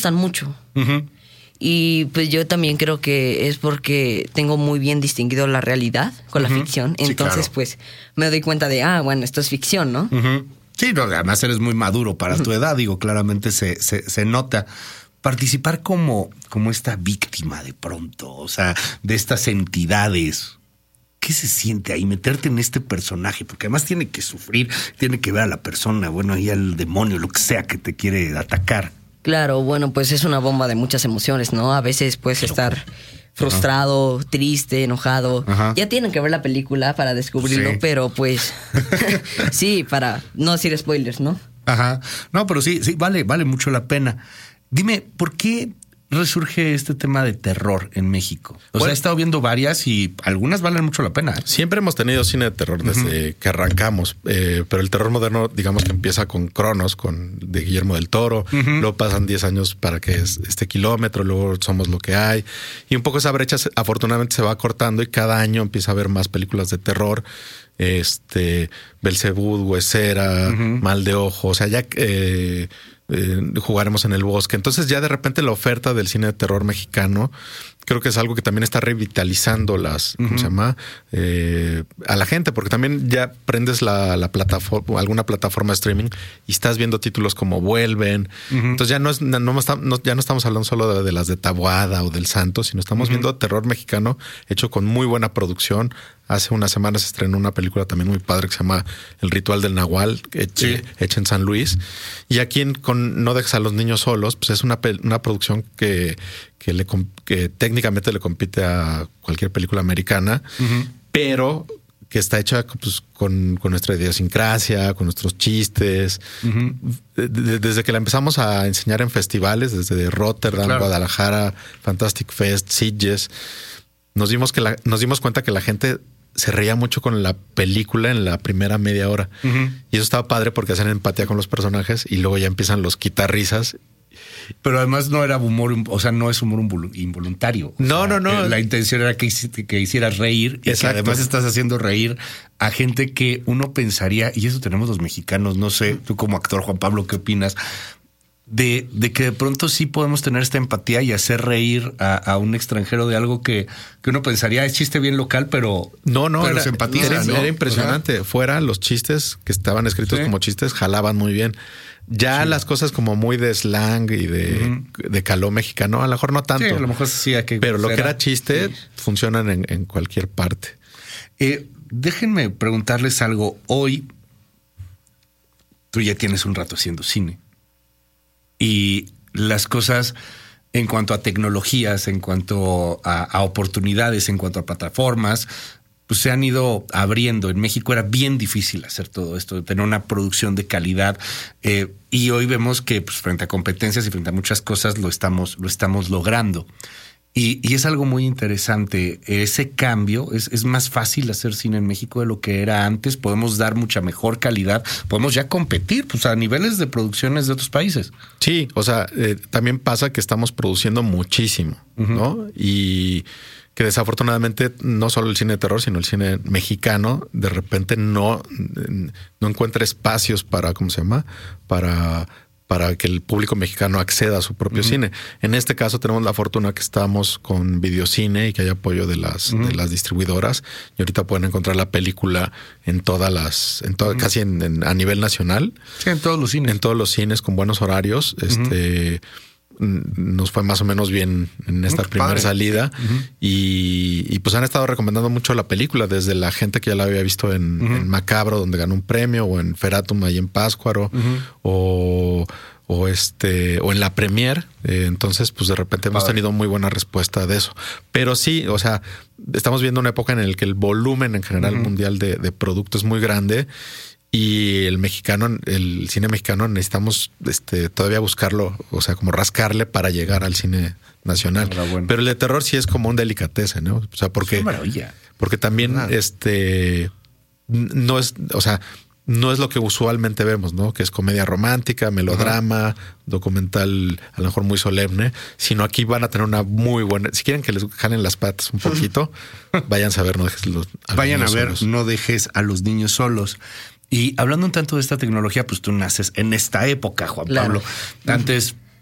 gustan mucho. Uh-huh. Y pues yo también creo que es porque tengo muy bien distinguido la realidad con la ficción. Sí, Entonces, claro. pues me doy cuenta de, bueno, esto es ficción, ¿no? Uh-huh. Sí, no, además eres muy maduro para tu edad, digo, claramente se nota. Participar como esta víctima de pronto, o sea, de estas entidades. ¿Qué se siente ahí? Meterte en este personaje, porque además tiene que sufrir, tiene que ver a la persona, bueno, ahí al demonio, lo que sea que te quiere atacar. Claro, bueno, pues es una bomba de muchas emociones, ¿no? A veces puedes estar frustrado, triste, enojado. Ajá. Ya tienen que ver la película para descubrirlo, Sí. pero pues sí, para no decir spoilers, ¿no? Ajá. No, pero sí, vale mucho la pena. Dime, ¿por qué resurge este tema de terror en México? O sea, he estado viendo varias y algunas valen mucho la pena. Siempre hemos tenido cine de terror desde que arrancamos, pero el terror moderno, digamos que empieza con Cronos, de Guillermo del Toro, luego pasan 10 años para que es este Kilómetro, luego Somos lo que hay, y un poco esa brecha afortunadamente se va cortando y cada año empieza a haber más películas de terror, Belzebú, Huesera, Mal de Ojo, o sea, ya Jugaremos en el Bosque. Entonces ya de repente la oferta del cine de terror mexicano creo que es algo que también está revitalizando ¿cómo se llama? A la gente, porque también ya prendes la plataforma, alguna plataforma de streaming y estás viendo títulos como Vuelven. Entonces ya ya no estamos hablando solo de las de Taboada o del Santo, sino estamos viendo terror mexicano hecho con muy buena producción. Hace unas semanas se estrenó una película también muy padre que se llama El Ritual del Nahual, hecha en San Luis. Y aquí con No dejes a los niños solos, pues es una producción que técnicamente le compite a cualquier película americana, pero que está hecha pues, con nuestra idiosincrasia, con nuestros chistes. Desde que la empezamos a enseñar en festivales, desde Rotterdam, Guadalajara, Fantastic Fest, Sitges, nos dimos cuenta que la gente se reía mucho con la película en la primera media hora. Y eso estaba padre porque hacen empatía con los personajes y luego ya empiezan los quitarrisas. Pero además no era humor, o sea, no es humor involuntario. No. La intención era que hicieras reír y que además estás haciendo reír a gente que uno pensaría, y eso tenemos los mexicanos, no sé, tú como actor, Juan Pablo, ¿qué opinas? De que de pronto sí podemos tener esta empatía y hacer reír a un extranjero de algo que uno pensaría es chiste bien local, pero se empatiza. Era impresionante. O sea, fuera los chistes que estaban escritos como chistes jalaban muy bien. Ya las cosas como muy de slang y de caló mexicano, a lo mejor no tanto. Sí, a lo mejor sí. Pero lo que era chiste funcionan en cualquier parte. Déjenme preguntarles algo. Hoy tú ya tienes un rato haciendo cine. Y las cosas en cuanto a tecnologías, en cuanto a oportunidades, en cuanto a plataformas, pues se han ido abriendo. En México era bien difícil hacer todo esto, tener una producción de calidad. Y hoy vemos que pues, frente a competencias y frente a muchas cosas lo estamos logrando. Y es algo muy interesante. Ese cambio es más fácil hacer cine en México de lo que era antes. Podemos dar mucha mejor calidad. Podemos ya competir pues, a niveles de producciones de otros países. Sí, o sea, también pasa que estamos produciendo muchísimo, ¿no? Y que desafortunadamente no solo el cine de terror, sino el cine mexicano de repente no encuentra espacios para, ¿cómo se llama? Para que el público mexicano acceda a su propio cine. En este caso tenemos la fortuna que estamos con Videocine y que hay apoyo de las distribuidoras. Y ahorita pueden encontrar la película en casi a nivel nacional. Sí, en todos los cines. En todos los cines con buenos horarios. Nos fue más o menos bien en esta primera salida. Y pues han estado recomendando mucho la película, desde la gente que ya la había visto en Macabro, donde ganó un premio, o en Feratum ahí en Pátzcuaro, o en la premier. Entonces, pues de repente hemos tenido muy buena respuesta de eso. Pero sí, o sea, estamos viendo una época en la que el volumen en general mundial de producto es muy grande. Y el cine mexicano necesitamos todavía buscarlo, o sea, como rascarle para llegar al cine nacional. Pero el de terror sí es como un delicatessen, ¿no? O sea, porque también no es, o sea, no es lo que usualmente vemos, ¿no? Que es comedia romántica, melodrama, documental, a lo mejor muy solemne, sino aquí van a tener una muy buena. Si quieren que les jalen las patas un poquito, vayan a ver No dejes a los niños solos. Y hablando un tanto de esta tecnología, pues tú naces en esta época, Juan Pablo. Antes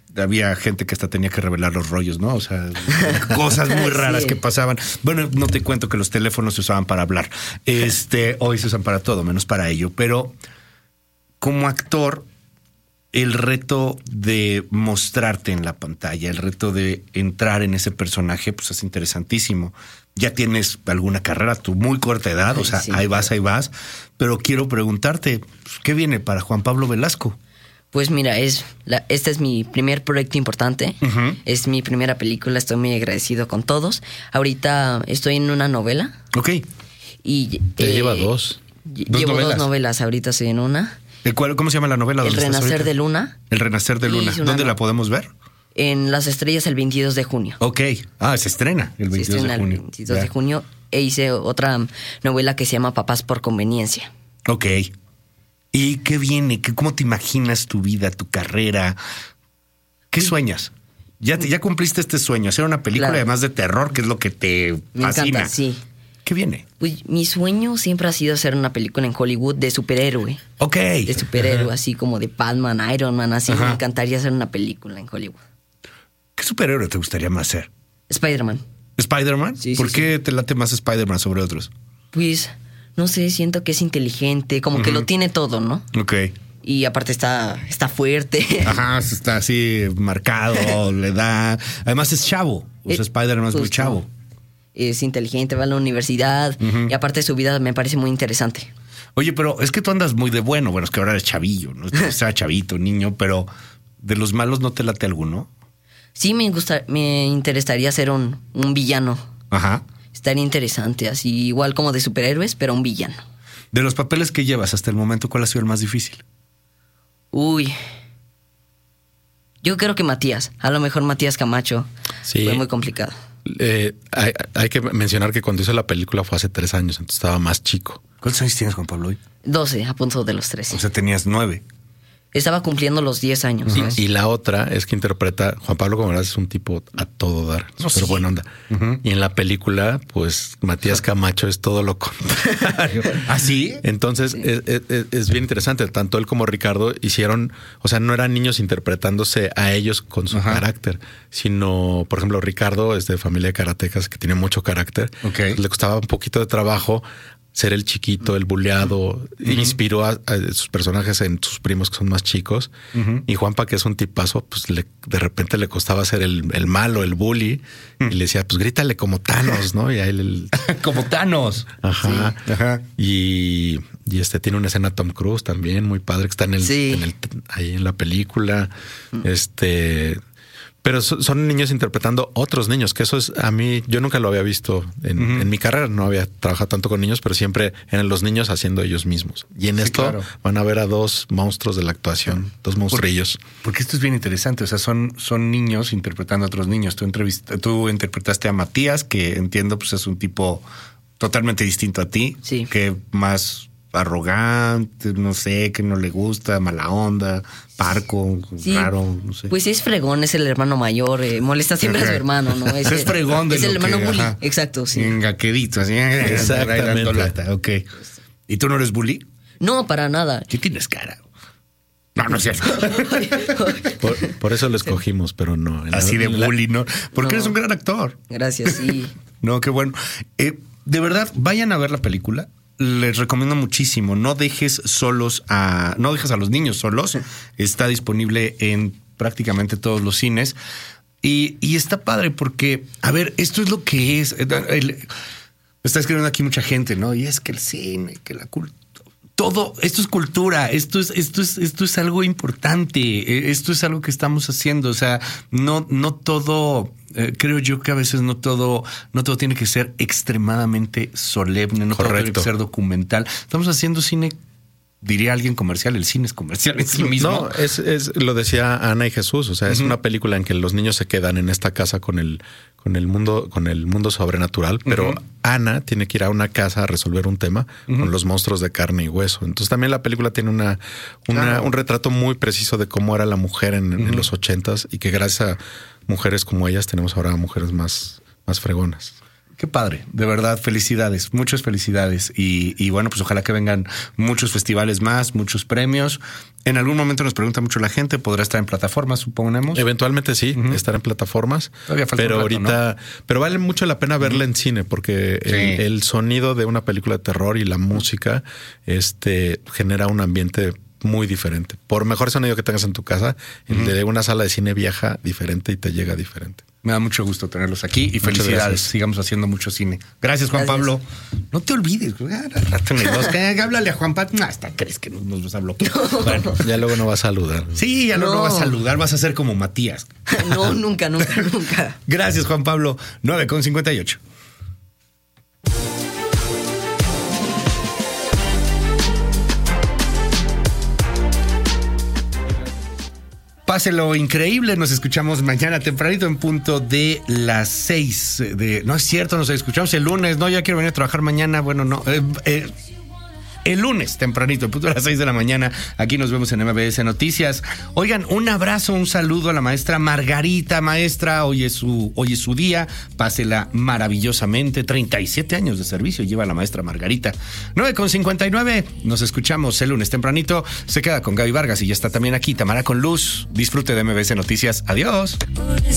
había gente que hasta tenía que revelar los rollos, ¿no? O sea, cosas muy raras que pasaban. Bueno, no te cuento que los teléfonos se usaban para hablar. Hoy se usan para todo, menos para ello. Pero como actor, el reto de mostrarte en la pantalla, el reto de entrar en ese personaje, pues es interesantísimo. Ya tienes alguna carrera, tu muy corta edad, o sea, sí, ahí vas. Pero quiero preguntarte, ¿qué viene para Juan Pablo Velasco? Pues mira, este es mi primer proyecto importante. Uh-huh. Es mi primera película, estoy muy agradecido con todos. Ahorita estoy en una novela. Ok. Y lleva dos. Llevo dos novelas, ahorita estoy en una. ¿Cómo se llama la novela? El Renacer de Luna. El Renacer de Luna. ¿Dónde la podemos ver? En Las Estrellas el 22 de junio. Ok. Se estrena el 22 de junio. El 22 de junio. E hice otra novela que se llama Papás por Conveniencia. Ok. ¿Y qué viene? ¿Cómo te imaginas tu vida, tu carrera? ¿Qué sueñas? Ya cumpliste este sueño, hacer una película además de terror, que es lo que te fascina. Me encanta, sí. ¿Qué viene? Pues mi sueño siempre ha sido hacer una película en Hollywood de superhéroe. Ok. De superhéroe, así como de Batman, Iron Man, así. Me encantaría hacer una película en Hollywood. ¿Qué superhéroe te gustaría más ser? Spider-Man. ¿Spider-Man? Sí, ¿Por qué te late más Spider-Man sobre otros? Pues, no sé, siento que es inteligente, como que lo tiene todo, ¿no? Ok. Y aparte está fuerte. Ajá, está así marcado, le da... Además es chavo. O sea, Spider-Man es muy chavo. Es inteligente, va a la universidad. Y aparte su vida me parece muy interesante. Oye, pero es que tú andas muy de bueno. Bueno, es que ahora eres chavillo, ¿no? O sea, chavito, niño, pero ¿de los malos no te late alguno? Sí, me interesaría ser un villano. Ajá. Estaría interesante, así igual como de superhéroes, pero un villano. De los papeles que llevas hasta el momento, ¿cuál ha sido el más difícil? Uy, yo creo que Matías. A lo mejor Matías Camacho. Sí. Fue muy complicado. Hay que mencionar que cuando hizo la película fue hace 3 años, entonces estaba más chico. ¿Cuántos años tienes, Juan Pablo, hoy? 12, a punto de los 13. O sea, tenías 9. Estaba cumpliendo los 10 años. Y la otra es que interpreta... Juan Pablo Comaraz es un tipo a todo dar. Súper buena onda. Y en la película, pues, Matías Camacho es todo lo contrario. ¿Ah, sí? Entonces, es bien interesante. Tanto él como Ricardo hicieron... O sea, no eran niños interpretándose a ellos con su carácter, sino, por ejemplo, Ricardo es de familia de karatecas que tiene mucho carácter. Okay. Le costaba un poquito de trabajo ser el chiquito, el buleado. Inspiró a sus personajes en sus primos que son más chicos. Y Juanpa, que es un tipazo, pues de repente le costaba ser el malo, el bully. Y le decía, pues grítale como Thanos, ¿no? Y a él... Como Thanos. Ajá. Sí. Ajá. Y tiene una escena Tom Cruise también, muy padre, que está ahí en la película. Pero son niños interpretando otros niños, que eso es a mí, yo nunca lo había visto en mi carrera, no había trabajado tanto con niños, pero siempre eran los niños haciendo ellos mismos. Y en esto van a ver a 2 monstruos de la actuación, 2 monstrillos. Porque esto es bien interesante, o sea, son niños interpretando a otros niños. Tú interpretaste a Matías, que entiendo pues es un tipo totalmente distinto a ti, que más arrogante, no sé, que no le gusta, mala onda, parco, raro, no sé. Pues es fregón, es el hermano mayor, molesta siempre a su hermano, ¿no? Es fregón de es el hermano bully, exacto, sí. Engaquedito, así. Exactamente. Ok. ¿Y tú no eres bully? No, para nada. ¿Qué tienes cara? No es cierto. por eso lo escogimos, pero no. Así de bully, ¿no? Porque eres un gran actor. Gracias, sí. No, qué bueno. De verdad, vayan a ver la película. Les recomiendo muchísimo. No dejes a los niños solos. Está disponible en prácticamente todos los cines. Y está padre porque, a ver, esto es lo que es. Está escribiendo aquí mucha gente, ¿no? Y es que el cine, que la cultura. Todo, esto es cultura, esto es algo importante, esto es algo que estamos haciendo. O sea, no todo, creo yo que a veces no todo tiene que ser extremadamente solemne, no todo tiene que ser documental. Estamos haciendo cine, diría alguien comercial, el cine es comercial en sí mismo. No, es lo decía Ana y Jesús, o sea, es una película en que los niños se quedan en esta casa con el mundo sobrenatural, pero Ana tiene que ir a una casa a resolver un tema con los monstruos de carne y hueso. Entonces también la película tiene un retrato muy preciso de cómo era la mujer en los 80s y que gracias a mujeres como ellas tenemos ahora mujeres más fregonas. Qué padre, de verdad, felicidades, muchas felicidades. Y bueno, pues ojalá que vengan muchos festivales más, muchos premios. En algún momento nos pregunta mucho la gente, ¿podrá estar en plataformas, suponemos? Eventualmente sí, estar en plataformas. Todavía falta pero un rato, ahorita, ¿no? Pero vale mucho la pena verla en cine, porque Sí. el sonido de una película de terror y la música genera un ambiente muy diferente. Por mejor sonido que tengas en tu casa, el de una sala de cine viaja diferente y te llega diferente. Me da mucho gusto tenerlos aquí y Muchas felicidades. gracias. Sigamos haciendo mucho cine. Gracias, Juan Gracias. Pablo. No te olvides. Al rato en el Oscar, háblale a Juan Pablo. Hasta crees que nos vas a bloquear. Bueno, Ya luego no va a saludar. sí, ya no No. lo vas a saludar. Vas a ser como Matías. No, nunca. Gracias, Juan Pablo. 9:58. Páselo increíble, nos escuchamos mañana tempranito en punto de las 6. No es cierto, nos escuchamos el lunes. No, ya quiero venir a trabajar mañana. Bueno, no. El lunes tempranito, en punto de las 6 de la mañana. Aquí nos vemos en MBS Noticias. Oigan, un abrazo, un saludo a la maestra Margarita. Maestra, hoy es su día. Pásela maravillosamente. 37 años de servicio lleva la maestra Margarita. 9:59. Nos escuchamos el lunes tempranito. Se queda con Gaby Vargas y ya está también aquí Tamara con Luz. Disfrute de MBS Noticias. Adiós.